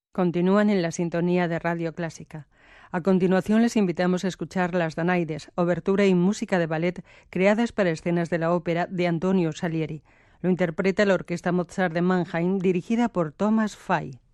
Continúan en la sintonía de Radio Clásica. A continuación les invitamos a escuchar Las Danaides, obertura y música de ballet creadas para escenas de la ópera de Antonio Salieri. Lo interpreta la Orquesta Mozart de Mannheim, dirigida por Thomas Fay.